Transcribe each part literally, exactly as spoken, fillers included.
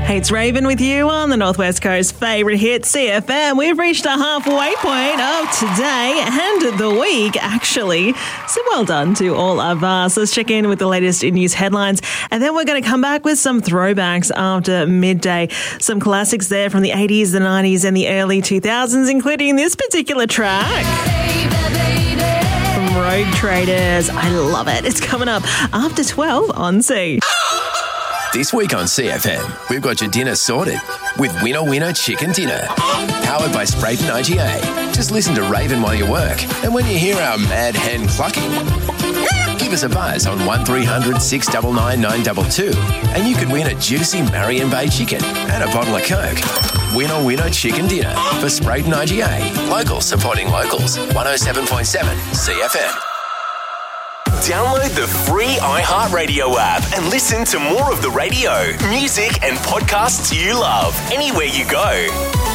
Hey, it's Raven with you on the Northwest Coast favourite hit, C F M. We've reached a halfway point of today and the week, actually. So well done to all of us. Let's check in with the latest in news headlines, and then we're going to come back with some throwbacks after midday. Some classics there from the eighties, the nineties and the early two thousands, including this particular track from Rogue Traders. I love it. It's coming up after twelve on C. This week on C F M, we've got your dinner sorted with Winner Winner Chicken Dinner. Powered by Sprayton I G A. Just listen to Raven while you work. And when you hear our mad hen clucking, give us a buzz on one three hundred six nine nine nine two two and you could win a juicy Marion Bay chicken and a bottle of Coke. Winner Winner Chicken Dinner for Sprayton I G A. Locals supporting locals. one oh seven point seven C F M. Download the free iHeartRadio app and listen to more of the radio, music and podcasts you love anywhere you go.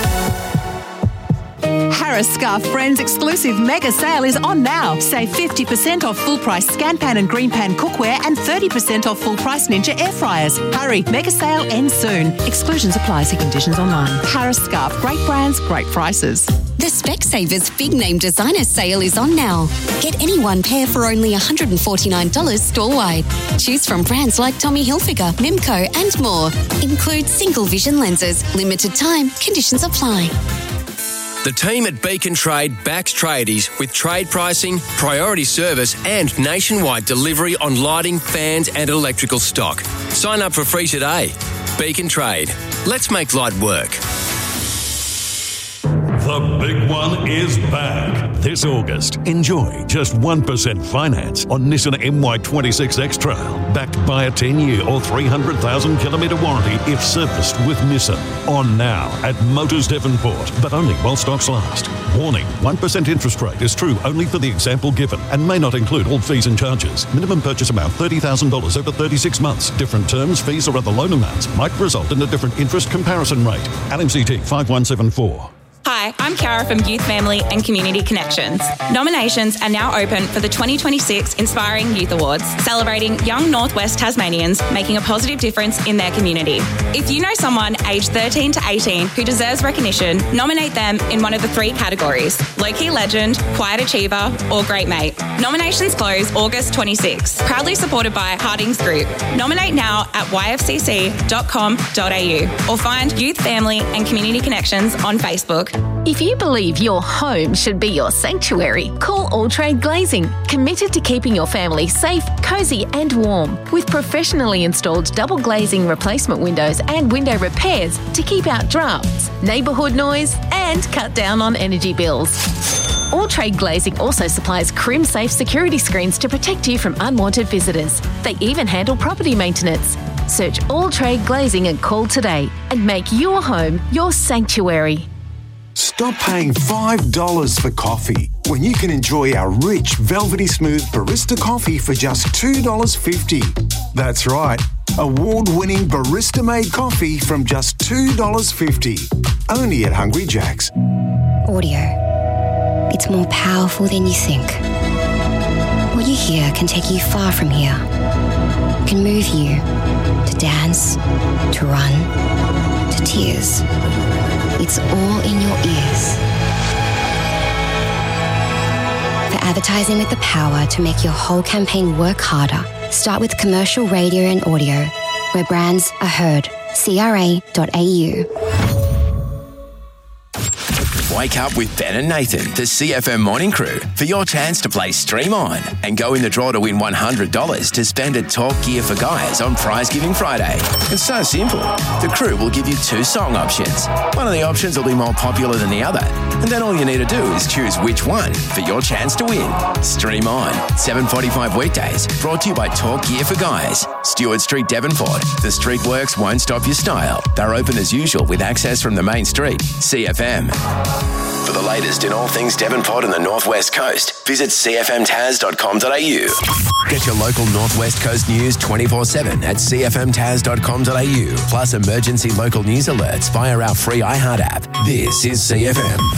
Harris Scarf Friends exclusive mega sale is on now. Save fifty percent off full price Scan Pan and Green Pan cookware and thirty percent off full price Ninja air fryers. Hurry, mega sale ends soon. Exclusions apply. See conditions online. Harris Scarf, great brands, great prices. The Specsavers Big Name Designer Sale is on now. Get any one pair for only one hundred forty-nine dollars store-wide. Choose from brands like Tommy Hilfiger, Mimco and more. Includes single vision lenses. Limited time. Conditions apply. The team at Beacon Trade backs tradies with trade pricing, priority service and nationwide delivery on lighting, fans and electrical stock. Sign up for free today. Beacon Trade. Let's make light work. The big one is back. This August, enjoy just one percent finance on Nissan M Y twenty-six X-Trail, backed by a ten-year or three hundred thousand kilometre warranty if serviced with Nissan. On now at Motors Devonport, but only while stocks last. Warning, one percent interest rate is true only for the example given and may not include all fees and charges. Minimum purchase amount thirty thousand dollars over thirty-six months. Different terms, fees or other loan amounts might result in a different interest comparison rate. L M C T five one seven four. Hi, I'm Cara from Youth, Family and Community Connections. Nominations are now open for the twenty twenty-six Inspiring Youth Awards, celebrating young Northwest Tasmanians making a positive difference in their community. If you know someone aged thirteen to eighteen who deserves recognition, nominate them in one of the three categories: Low-Key Legend, Quiet Achiever or Great Mate. Nominations close August twenty-sixth. Proudly supported by Hardings Group. Nominate now at y f c c dot com dot a u or find Youth, Family and Community Connections on Facebook. If you believe your home should be your sanctuary, call All Trade Glazing, committed to keeping your family safe, cosy and warm, with professionally installed double glazing replacement windows and window repairs to keep out drafts, neighbourhood noise and cut down on energy bills. All Trade Glazing also supplies Crim-safe security screens to protect you from unwanted visitors. They even handle property maintenance. Search All Trade Glazing and call today and make your home your sanctuary. Stop paying five dollars for coffee when you can enjoy our rich, velvety smooth barista coffee for just two dollars fifty. That's right, award-winning barista-made coffee from just two dollars fifty. Only at Hungry Jack's. Audio. It's more powerful than you think. What you hear can take you far from here. It can move you to dance, to run, to tears. It's all in your ears. For advertising with the power to make your whole campaign work harder, start with commercial radio and audio, where brands are heard. C R A dot A U. Wake up with Ben and Nathan, the C F M Morning Crew, for your chance to play Stream On and go in the draw to win one hundred dollars to spend at Talk Gear for Guys on Prize Giving Friday. It's so simple. The crew will give you two song options. One of the options will be more popular than the other, and then all you need to do is choose which one for your chance to win. Stream On, seven forty-five weekdays, brought to you by Talk Gear for Guys. Stewart Street, Devonport. The street works won't stop your style. They're open as usual with access from the main street. C F M. For the latest in all things Devonport and the Northwest Coast, visit c f m tas dot com dot a u. Get your local Northwest Coast news twenty-four seven at c f m tas dot com dot a u, plus emergency local news alerts via our free iHeart app. This is C F M.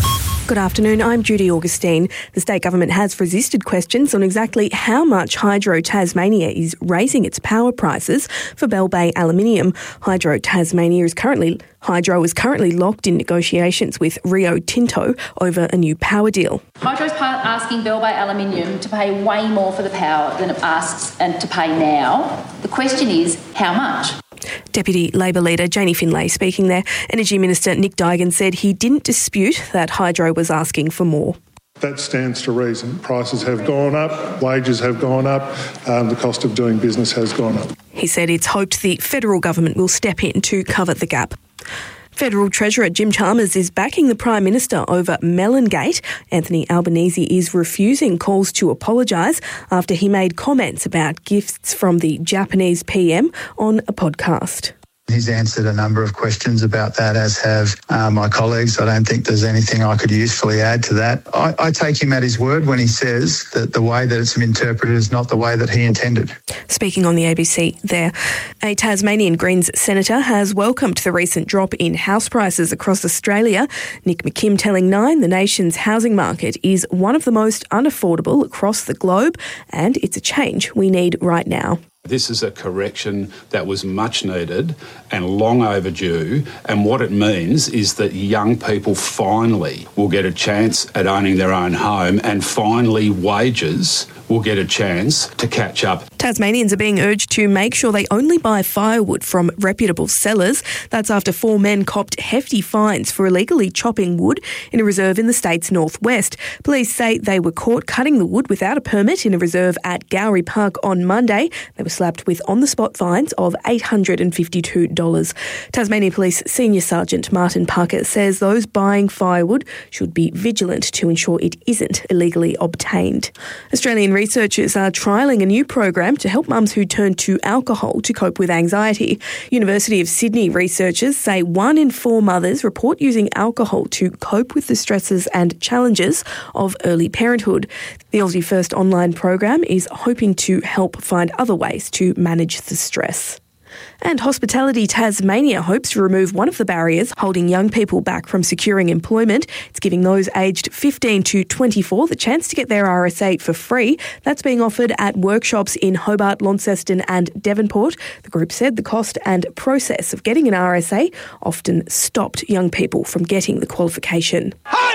Good afternoon, I'm Judy Augustine. The state government has resisted questions on exactly how much Hydro Tasmania is raising its power prices for Bell Bay Aluminium. Hydro Tasmania is currently Hydro is currently locked in negotiations with Rio Tinto over a new power deal. Hydro's asking Bell Bay Aluminium to pay way more for the power than it asks and to pay now. The question is, how much? Deputy Labor leader Janie Finlay speaking there. Energy Minister Nick Duigan said he didn't dispute that Hydro was asking for more. That stands to reason. Prices have gone up, wages have gone up, um, the cost of doing business has gone up. He said it's hoped the federal government will step in to cover the gap. Federal Treasurer Jim Chalmers is backing the Prime Minister over Melongate. Anthony Albanese is refusing calls to apologise after he made comments about gifts from the Japanese P M on a podcast. He's answered a number of questions about that, as have uh, my colleagues. I don't think there's anything I could usefully add to that. I, I take him at his word when he says that the way that it's interpreted is not the way that he intended. Speaking on the A B C there, a Tasmanian Greens senator has welcomed the recent drop in house prices across Australia. Nick McKim telling Nine the nation's housing market is one of the most unaffordable across the globe, and it's a change we need right now. This is a correction that was much needed and long overdue, and what it means is that young people finally will get a chance at owning their own home, and finally wages will get a chance to catch up. Tasmanians are being urged to make sure they only buy firewood from reputable sellers. That's after four men copped hefty fines for illegally chopping wood in a reserve in the state's northwest. Police say they were caught cutting the wood without a permit in a reserve at Gowrie Park on Monday. They were slapped with on-the-spot fines of eight hundred fifty-two dollars. Tasmania Police Senior Sergeant Martin Parker says those buying firewood should be vigilant to ensure it isn't illegally obtained. Australian researchers are trialling a new program to help mums who turn to alcohol to cope with anxiety. University of Sydney researchers say one in four mothers report using alcohol to cope with the stresses and challenges of early parenthood. The Aussie First online program is hoping to help find other ways to manage the stress. And Hospitality Tasmania hopes to remove one of the barriers holding young people back from securing employment. It's giving those aged fifteen to twenty-four the chance to get their R S A for free. That's being offered at workshops in Hobart, Launceston and Devonport. The group said the cost and process of getting an R S A often stopped young people from getting the qualification.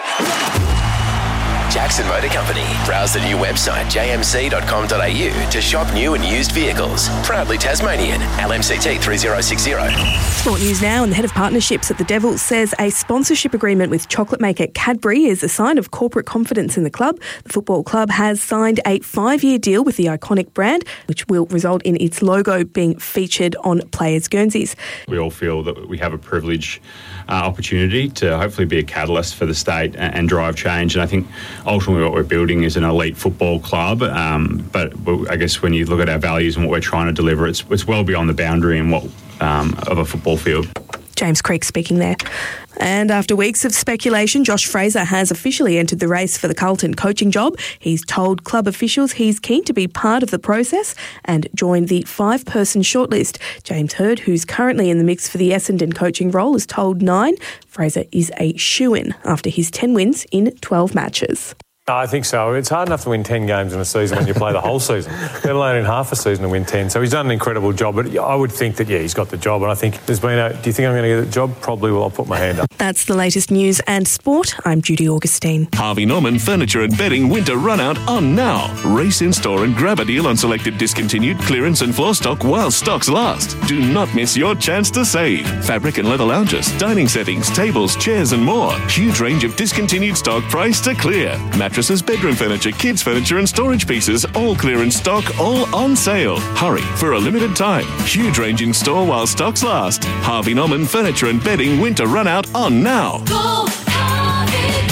Jackson Motor Company. Browse the new website j m c dot com dot a u to shop new and used vehicles. Proudly Tasmanian. L M C T three zero six zero. Sport news now, and the head of partnerships at the Devils says a sponsorship agreement with chocolate maker Cadbury is a sign of corporate confidence in the club. The football club has signed a five-year deal with the iconic brand, which will result in its logo being featured on players' Guernseys. We all feel that we have a privilege uh, opportunity to hopefully be a catalyst for the state and, and drive change, and I think ultimately what we're building is an elite football club, um, but I guess when you look at our values and what we're trying to deliver, it's it's well beyond the boundary and what um, of a football field. James Creek speaking there. And after weeks of speculation, Josh Fraser has officially entered the race for the Carlton coaching job. He's told club officials he's keen to be part of the process and join the five-person shortlist. James Hurd, who's currently in the mix for the Essendon coaching role, has told Nine Fraser is a shoo-in after his ten wins in twelve matches. I think so. It's hard enough to win ten games in a season when you play the whole season, let alone in half a season to win ten. So he's done an incredible job. But I would think that, yeah, he's got the job. And I think there's been a, do you think I'm going to get the job? Probably will. I'll put my hand up. That's the latest news and sport. I'm Judy Augustine. Harvey Norman Furniture and Bedding Winter Run Out on now. Race in store and grab a deal on selected discontinued clearance and floor stock while stocks last. Do not miss your chance to save. Fabric and leather lounges, dining settings, tables, chairs and more. Huge range of discontinued stock priced to clear. Mattresses, bedroom furniture, kids furniture and storage pieces, all clearance stock, all on sale. Hurry for a limited time. Huge range in store while stocks last. Harvey Norman Furniture and Bedding Winter Run Out on now. Go, Harvey,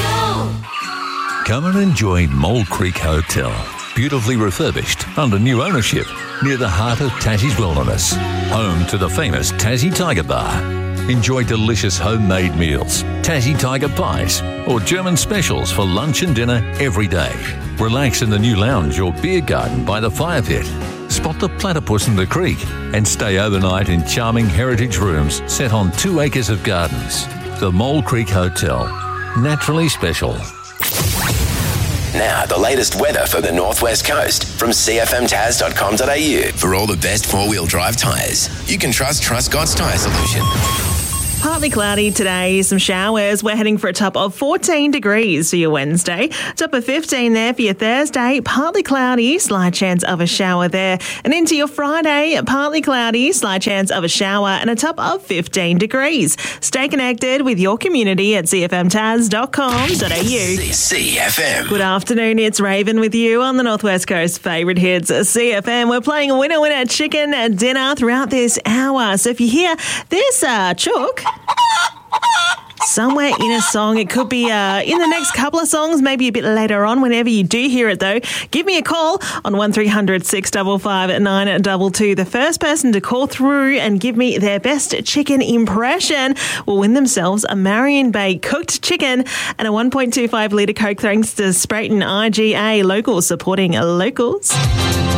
go. Come and enjoy Mole Creek Hotel. Beautifully refurbished under new ownership near the heart of Tassie's Wilderness. Home to the famous Tassie Tiger Bar. Enjoy delicious homemade meals, Tassie Tiger pies, or German specials for lunch and dinner every day. Relax in the new lounge or beer garden by the fire pit. Spot the platypus in the creek and stay overnight in charming heritage rooms set on two acres of gardens. The Mole Creek Hotel. naturally special. Now, the latest weather for the Northwest Coast from c f m taz dot com dot a u. For all the best four-wheel drive tyres, you can trust Truscott's Tyre Solution. Partly cloudy today, some showers. We're heading for a top of fourteen degrees for your Wednesday. Top of fifteen there for your Thursday. Partly cloudy, slight chance of a shower there. And into your Friday, partly cloudy, slight chance of a shower and a top of fifteen degrees. Stay connected with your community at c f m taz dot com dot a u. C F M. Good afternoon, it's Raven with you on the Northwest Coast favourite hits, C F M. We're playing a winner winner chicken dinner throughout this hour. So if you hear this uh, chook somewhere in a song, it could be uh, in the next couple of songs, maybe a bit later on. Whenever you do hear it, though, give me a call on one three hundred six five five nine two two. The first person to call through and give me their best chicken impression will win themselves a Marion Bay cooked chicken and a one point two five litre Coke thanks to Sprayton I G A, locals supporting locals.